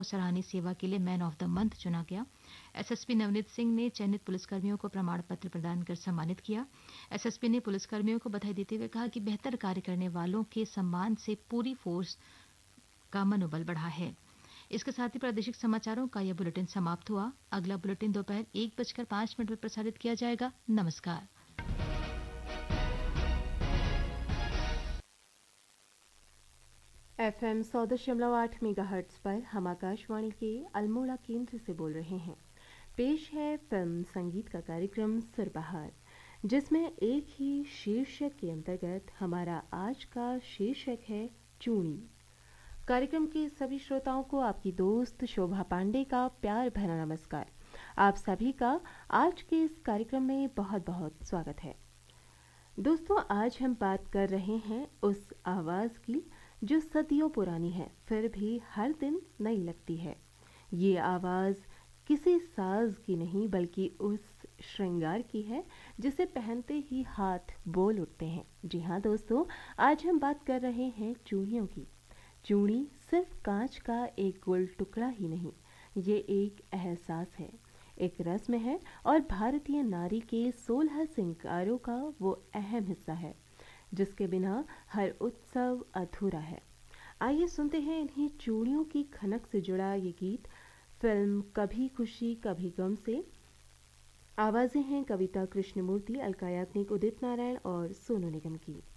सराहनीय सेवा के लिए मैन ऑफ द मंथ चुना गया। एसएसपी नवनीत सिंह ने चयनित पुलिसकर्मियों को प्रमाण पत्र प्रदान कर सम्मानित किया। एसएसपी ने पुलिसकर्मियों को बधाई देते हुए कहा कि बेहतर कार्य करने वालों के सम्मान से पूरी फोर्स का मनोबल बढ़ा है। इसके साथ ही प्रादेशिक समाचारों का यह बुलेटिन समाप्त हुआ। अगला बुलेटिन दोपहर 1:05 पर प्रसारित किया जाएगा। नमस्कार। FM 100.8 मेगाहर्ट्ज पर हम आकाशवाणी के अल्मोड़ा केंद्र से बोल रहे हैं। पेश है फिल्म संगीत का कार्यक्रम सुरबहार, जिसमें एक ही शीर्षक के अंतर्गत हमारा आज का शीर्षक है चूड़ी। कार्यक्रम के सभी श्रोताओं को आपकी दोस्त शोभा पांडे का प्यार भरा नमस्कार। आप सभी का आज के इस कार्यक्रम में बहुत बहुत स्वागत है। दोस्तों, आज हम बात कर रहे हैं उस आवाज़ की जो सदियों पुरानी है फिर भी हर दिन नई लगती है। ये आवाज़ किसी साज की नहीं बल्कि उस श्रृंगार की है जिसे पहनते ही हाथ बोल उठते हैं। जी हाँ दोस्तों, आज हम बात कर रहे हैं चूड़ियों की। चूड़ी सिर्फ कांच का एक गोल टुकड़ा ही नहीं, ये एक एहसास है, एक रस्म है और भारतीय नारी के 16 श्रृंगारों का वो अहम हिस्सा है जिसके बिना हर उत्सव अधूरा है। आइए सुनते हैं इन्हीं चूड़ियों की खनक से जुड़ा ये गीत फिल्म कभी खुशी कभी गम से। आवाज़ें हैं कविता कृष्णमूर्ति, अलका याग्निक, उदित नारायण और सोनू निगम की।